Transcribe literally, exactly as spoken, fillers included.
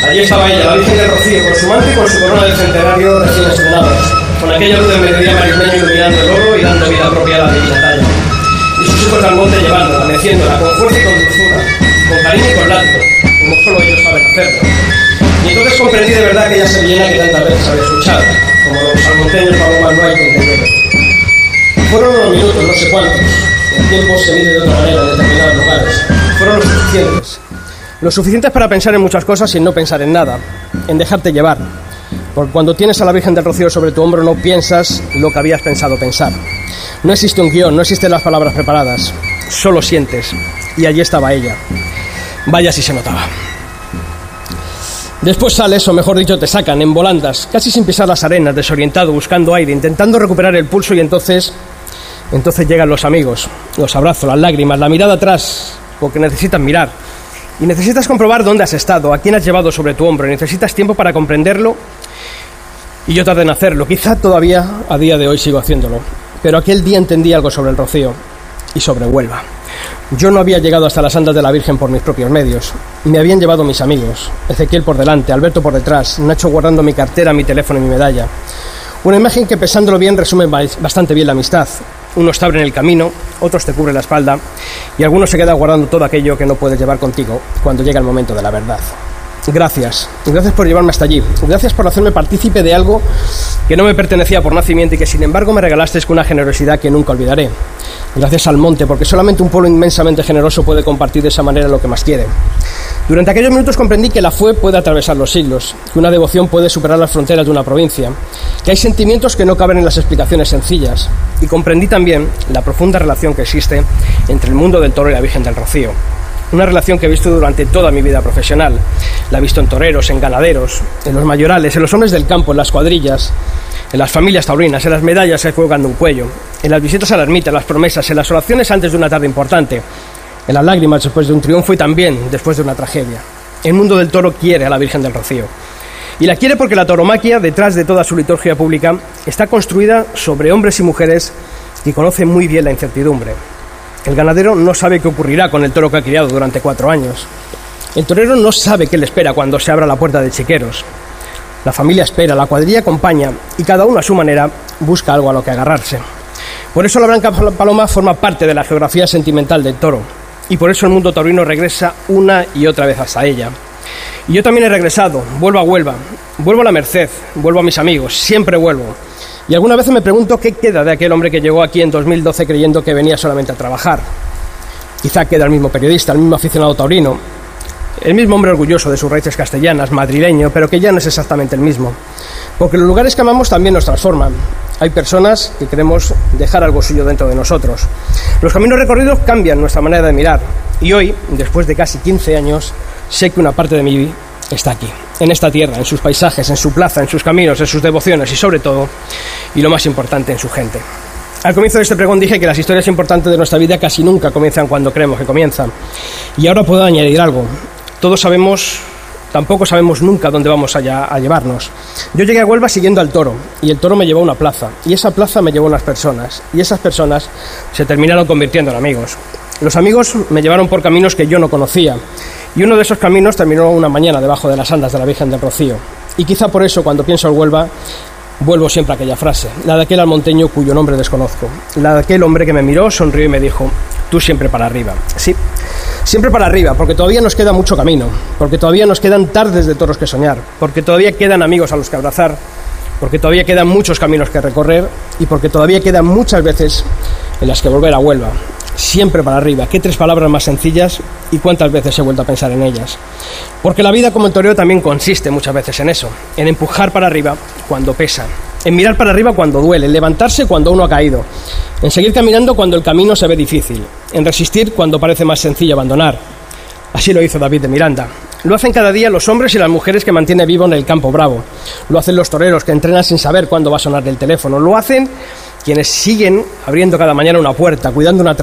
Allí estaba ella, la Virgen del Rocío, con su manto y con su corona del centenario recién estrenada, con aquella luz del mediodía marismeño iluminando el oro y dando vida propia a la divina talla. Y sus hijos al monte llevándola, meciéndola con fuerza y con dulzura, con cariño y con látigo, como solo ellos saben hacerlo. Y entonces comprendí de verdad aquella sevillana que tantas veces había escuchado, como los salmonteños palomas no hay que entenderlo. Fueron unos minutos, no sé cuántos. El tiempo se mide de otra manera en determinados lugares. Fueron los suficientes. Lo suficientes para pensar en muchas cosas y no pensar en nada, en dejarte llevar. Porque cuando tienes a la Virgen del Rocío sobre tu hombro no piensas lo que habías pensado pensar. No existe un guión, no existen las palabras preparadas, solo sientes. Y allí estaba ella. Vaya si se notaba. Después sales, o mejor dicho, te sacan en volandas, casi sin pisar las arenas, desorientado, buscando aire, intentando recuperar el pulso y entonces... Entonces llegan los amigos, los abrazos, las lágrimas, la mirada atrás, porque necesitas mirar. Y necesitas comprobar dónde has estado, a quién has llevado sobre tu hombro. Y necesitas tiempo para comprenderlo. Y yo tardé en hacerlo. Quizá todavía a día de hoy sigo haciéndolo. Pero aquel día entendí algo sobre el Rocío y sobre Huelva. Yo no había llegado hasta las andas de la Virgen por mis propios medios. Me habían llevado mis amigos. Ezequiel por delante, Alberto por detrás, Nacho guardando mi cartera, mi teléfono y mi medalla. Una imagen que, pensándolo bien, resume bastante bien la amistad. Unos te abren el camino, otros te cubren la espalda y algunos se quedan guardando todo aquello que no puedes llevar contigo cuando llega el momento de la verdad. Gracias, gracias por llevarme hasta allí. Gracias por hacerme partícipe de algo que no me pertenecía por nacimiento y que sin embargo me regalaste con una generosidad que nunca olvidaré. Gracias al monte, porque solamente un pueblo inmensamente generoso puede compartir de esa manera lo que más quiere. Durante aquellos minutos comprendí que la fe puede atravesar los siglos, que una devoción puede superar las fronteras de una provincia, que hay sentimientos que no caben en las explicaciones sencillas, y comprendí también la profunda relación que existe entre el mundo del toro y la Virgen del Rocío. Una relación que he visto durante toda mi vida profesional. La he visto en toreros, en ganaderos, en los mayorales, en los hombres del campo, en las cuadrillas, en las familias taurinas, en las medallas que cuelgan de un cuello, en las visitas a la ermita, en las promesas, en las oraciones antes de una tarde importante, en las lágrimas después de un triunfo y también después de una tragedia. El mundo del toro quiere a la Virgen del Rocío. Y la quiere porque la tauromaquia, detrás de toda su liturgia pública, está construida sobre hombres y mujeres que conocen muy bien la incertidumbre. El ganadero no sabe qué ocurrirá con el toro que ha criado durante cuatro años. El torero no sabe qué le espera cuando se abra la puerta de Chiqueros. La familia espera, la cuadrilla acompaña y cada uno a su manera busca algo a lo que agarrarse. Por eso la Blanca Paloma forma parte de la geografía sentimental del toro y por eso el mundo taurino regresa una y otra vez hasta ella. Y yo también he regresado, vuelvo a Huelva, vuelvo a la Merced, vuelvo a mis amigos, siempre vuelvo. Y algunas veces me pregunto qué queda de aquel hombre que llegó aquí en dos mil doce creyendo que venía solamente a trabajar. Quizá queda el mismo periodista, el mismo aficionado taurino, el mismo hombre orgulloso de sus raíces castellanas, madrileño, pero que ya no es exactamente el mismo. Porque los lugares que amamos también nos transforman. Hay personas que queremos dejar algo suyo dentro de nosotros. Los caminos recorridos cambian nuestra manera de mirar. Y hoy, después de casi quince años, sé que una parte de mí está aquí, en esta tierra, en sus paisajes, en su plaza, en sus caminos, en sus devociones y sobre todo, y lo más importante, en su gente. Al comienzo de este pregón dije que las historias importantes de nuestra vida casi nunca comienzan cuando creemos que comienzan. Y ahora puedo añadir algo. Todos sabemos, tampoco sabemos nunca dónde vamos a, a llevarnos. Yo llegué a Huelva siguiendo al toro, y el toro me llevó a una plaza, y esa plaza me llevó a unas personas, y esas personas se terminaron convirtiendo en amigos. Los amigos me llevaron por caminos que yo no conocía, y uno de esos caminos terminó una mañana debajo de las andas de la Virgen del Rocío. Y quizá por eso, cuando pienso en Huelva, vuelvo siempre a aquella frase, la de aquel almonteño cuyo nombre desconozco, la de aquel hombre que me miró, sonrió y me dijo, tú siempre para arriba. Sí, siempre para arriba, porque todavía nos queda mucho camino, porque todavía nos quedan tardes de toros que soñar, porque todavía quedan amigos a los que abrazar, porque todavía quedan muchos caminos que recorrer y porque todavía quedan muchas veces en las que volver a Huelva. Siempre para arriba. Qué tres palabras más sencillas y cuántas veces he vuelto a pensar en ellas. Porque la vida como el toreo también consiste muchas veces en eso, en empujar para arriba cuando pesa, en mirar para arriba cuando duele, en levantarse cuando uno ha caído, en seguir caminando cuando el camino se ve difícil, en resistir cuando parece más sencillo abandonar. Así lo hizo David de Miranda. Lo hacen cada día los hombres y las mujeres que mantienen vivo en el campo bravo. Lo hacen los toreros que entrenan sin saber cuándo va a sonar el teléfono. Lo hacen quienes siguen abriendo cada mañana una puerta, cuidando una